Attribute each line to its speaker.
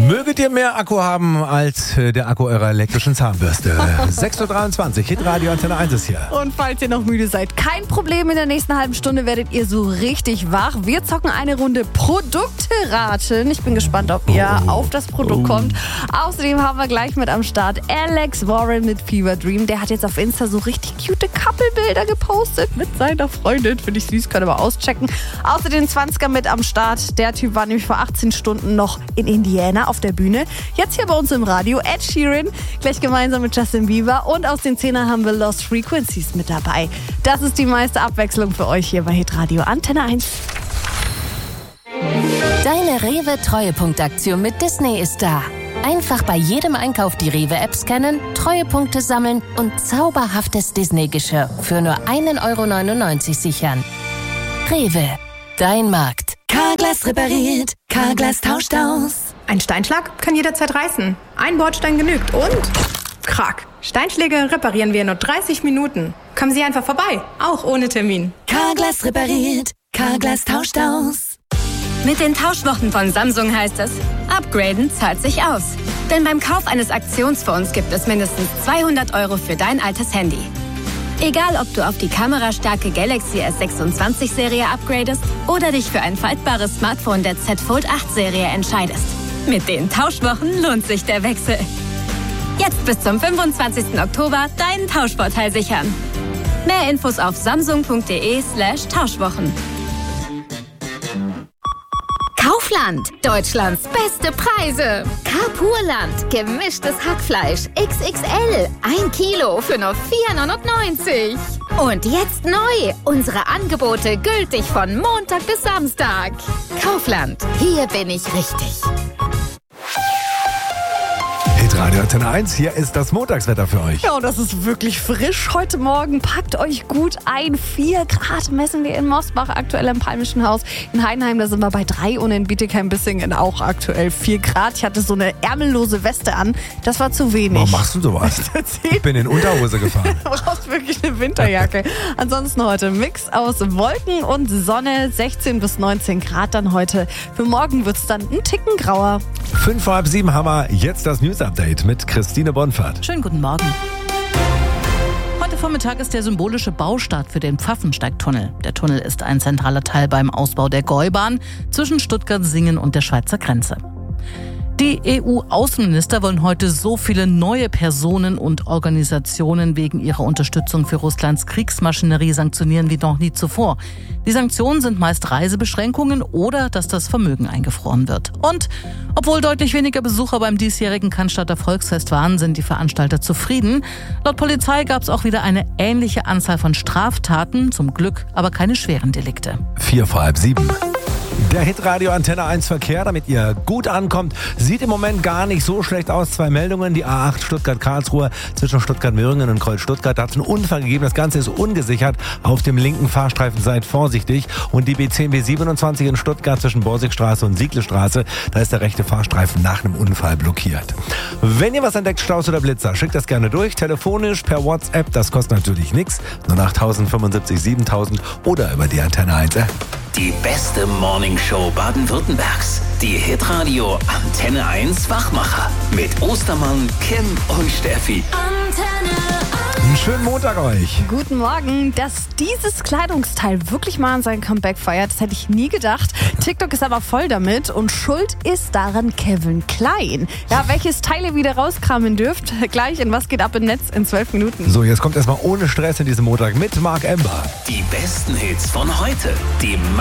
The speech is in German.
Speaker 1: Möget ihr mehr Akku haben als der Akku eurer elektrischen Zahnbürste? 6.23 Uhr, Hitradio Antenne 1 ist hier.
Speaker 2: Und falls ihr noch müde seid, kein Problem, in der nächsten halben Stunde werdet ihr so richtig wach. Wir zocken eine Runde Produkte raten. Ich bin gespannt, ob ihr auf das Produkt kommt. Außerdem haben wir gleich mit am Start Alex Warren mit Fever Dream. Der hat jetzt auf Insta so richtig cute Couple-Bilder gepostet mit seiner Freundin. Finde ich süß, könnt ihr mal auschecken. Außerdem 20er mit am Start. Der Typ war nämlich vor 18 Stunden noch in Indiana auf der Bühne. Jetzt hier bei uns im Radio Ed Sheeran, gleich gemeinsam mit Justin Bieber. Und aus den 10er haben wir Lost Frequencies mit dabei. Das ist die meiste Abwechslung für euch hier bei Hitradio Antenne 1.
Speaker 3: Deine Rewe-Treuepunktaktion mit Disney ist da. Einfach bei jedem Einkauf die Rewe-App scannen, Treuepunkte sammeln und zauberhaftes Disney-Geschirr für nur 1,99 € sichern. Rewe, dein Markt.
Speaker 4: Carglass repariert, Carglass tauscht aus.
Speaker 5: Ein Steinschlag kann jederzeit reißen. Ein Bordstein genügt und... Krack. Steinschläge reparieren wir in nur 30 Minuten. Kommen Sie einfach vorbei, auch ohne Termin.
Speaker 4: Carglass repariert, Carglass tauscht aus.
Speaker 6: Mit den Tauschwochen von Samsung heißt es, upgraden zahlt sich aus. Denn beim Kauf eines Aktionsfonds gibt es mindestens 200 € für dein altes Handy. Egal, ob du auf die kamerastarke Galaxy S26-Serie upgradest oder dich für ein faltbares Smartphone der Z Fold 8-Serie entscheidest. Mit den Tauschwochen lohnt sich der Wechsel. Jetzt bis zum 25. Oktober deinen Tauschvorteil sichern. Mehr Infos auf samsung.de/Tauschwochen.
Speaker 7: Kaufland, Deutschlands beste Preise. Carpurland, gemischtes Hackfleisch, XXL, 1 Kilo für nur 4,99 €. Und jetzt neu, unsere Angebote gültig von Montag bis Samstag. Kaufland, hier bin ich richtig.
Speaker 1: Hitradio Antenne 1, hier ist das Montagswetter für euch.
Speaker 2: Ja, und das ist wirklich frisch. Heute Morgen packt euch gut ein. 4 Grad messen wir in Mosbach, aktuell im Palmischen Haus. In Heidenheim, da sind wir bei 3 und in Bietigheim-Bissingen auch aktuell 4 Grad. Ich hatte so eine ärmellose Weste an. Das war zu wenig.
Speaker 1: Warum machst du sowas? Ich bin in Unterhose gefahren.
Speaker 2: Du brauchst wirklich eine Winterjacke. Ansonsten heute ein Mix aus Wolken und Sonne. 16 bis 19 Grad dann heute. Für morgen wird es dann ein Ticken grauer.
Speaker 1: 5 vor halb 7 haben wir jetzt das News-Update mit Christine Bonfahrt.
Speaker 8: Schönen guten Morgen. Heute Vormittag ist der symbolische Baustart für den Pfaffensteigtunnel. Der Tunnel ist ein zentraler Teil beim Ausbau der Gäubahn zwischen Stuttgart-Singen und der Schweizer Grenze. Die EU-Außenminister wollen heute so viele neue Personen und Organisationen wegen ihrer Unterstützung für Russlands Kriegsmaschinerie sanktionieren wie noch nie zuvor. Die Sanktionen sind meist Reisebeschränkungen oder dass das Vermögen eingefroren wird. Und obwohl deutlich weniger Besucher beim diesjährigen Cannstatter Volksfest waren, sind die Veranstalter zufrieden. Laut Polizei gab es auch wieder eine ähnliche Anzahl von Straftaten, zum Glück aber keine schweren Delikte.
Speaker 1: 4 vor halb 7. Der Hitradio Antenne 1 Verkehr, damit ihr gut ankommt, sieht im Moment gar nicht so schlecht aus. 2 Meldungen, die A8 Stuttgart-Karlsruhe zwischen Stuttgart-Möhringen und Kreuz-Stuttgart. Da hat es einen Unfall gegeben, das Ganze ist ungesichert. Auf dem linken Fahrstreifen seid vorsichtig. Und die B10 B27 in Stuttgart zwischen Borsigstraße und Sieglestraße, da ist der rechte Fahrstreifen nach einem Unfall blockiert. Wenn ihr was entdeckt, Staus oder Blitzer, schickt das gerne durch. Telefonisch, per WhatsApp, das kostet natürlich nichts. 08075 7000 oder über die Antenne 1 App.
Speaker 9: Die beste Morningshow Baden-Württembergs. Die Hitradio Antenne 1 Wachmacher. Mit Ostermann, Kim und Steffi.
Speaker 4: Antenne 1.
Speaker 1: Einen schönen Montag euch.
Speaker 2: Guten Morgen. Dass dieses Kleidungsteil wirklich mal sein Comeback feiert, das hätte ich nie gedacht. TikTok ist aber voll damit und schuld ist daran Kevin Klein. Ja, welches Teil ihr wieder rauskramen dürft, gleich in Was geht ab im Netz in 12 Minuten.
Speaker 1: So, jetzt kommt erstmal ohne Stress in diesem Montag mit Marc Ember.
Speaker 9: Die besten Hits von heute. Die